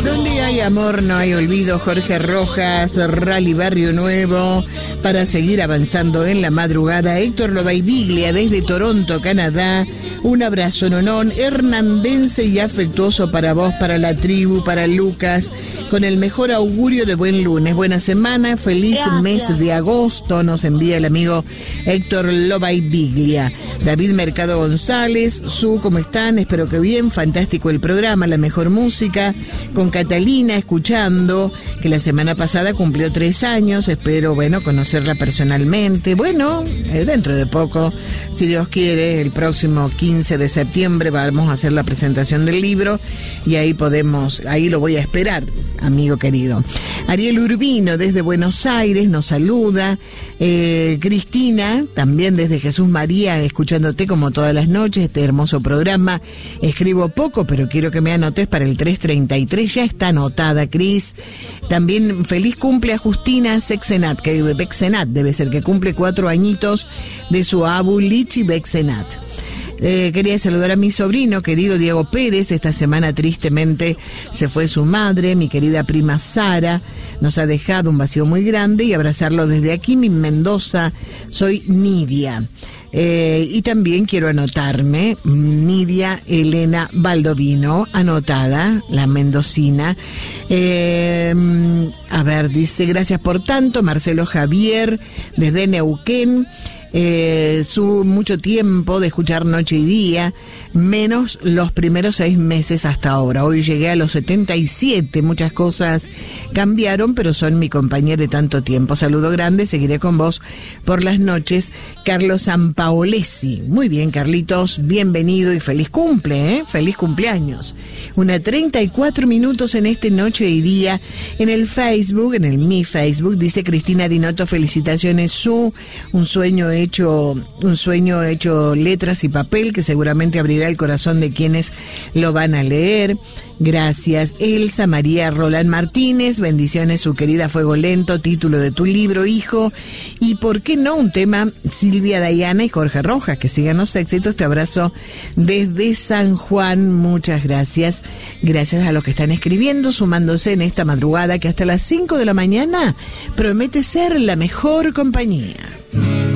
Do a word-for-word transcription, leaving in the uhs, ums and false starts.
Donde hay amor no hay olvido. Jorge Rojas, Rally Barrio Nuevo, para seguir avanzando en la madrugada. Héctor Lobaibiglia desde Toronto, Canadá. Un abrazo nonón, hernandense y afectuoso para vos, para la tribu, para Lucas, con el mejor augurio de buen lunes. Buena semana, feliz Gracias. Mes de agosto, nos envía el amigo Héctor Lobaibiglia. David Mercado González, Su, ¿cómo están? Espero que bien, fantástico el programa, la mejor música, con Catalina escuchando, que la semana pasada cumplió tres años, espero, bueno, conocerla personalmente. Bueno, eh, dentro de poco, si Dios quiere, el próximo quince de septiembre vamos a hacer la presentación del libro y ahí podemos, ahí lo voy a esperar, amigo querido. Ariel Urbino desde Buenos Aires nos saluda. eh, Cristina, también desde Jesús María, escuchándote como todas las noches, este hermoso programa. Escribo poco, pero quiero que me anotes para el tres treinta y tres, ya está anotada, Cris. También feliz cumple a Justina Sexenat, que Bexenat debe ser, que cumple cuatro añitos de su abu Lichi Bexenat. Eh, quería saludar a mi sobrino querido Diego Pérez. Esta semana tristemente se fue su madre, mi querida prima Sara. Nos ha dejado un vacío muy grande, y abrazarlo desde aquí, mi Mendoza. Soy Nidia. Eh, y también quiero anotarme, Nidia Elena Baldovino, anotada, la mendocina. Eh, a ver, dice, gracias por tanto, Marcelo Javier, desde Neuquén. Eh, su mucho tiempo de escuchar noche y día, menos los primeros seis meses hasta ahora. Hoy llegué a los setenta y siete, muchas cosas cambiaron, pero son mi compañía de tanto tiempo. Saludo grande, seguiré con vos por las noches. Carlos Sampaolesi. Muy bien, Carlitos, bienvenido y feliz cumple, ¿eh? Feliz cumpleaños. Una treinta y cuatro minutos en este noche y día. En el Facebook, en el mi Facebook, dice Cristina Dinotto, felicitaciones, Su, un sueño hecho, un sueño hecho letras y papel, que seguramente abrirá el corazón de quienes lo van a leer. Gracias. Elsa María Roland Martínez, bendiciones, su querida Fuego Lento, título de tu libro, hijo. Y por qué no un tema, Silvia Dayana y Jorge Rojas, que sigan los éxitos. Te abrazo desde San Juan, muchas gracias. Gracias a los que están escribiendo, sumándose en esta madrugada que hasta las cinco de la mañana promete ser la mejor compañía.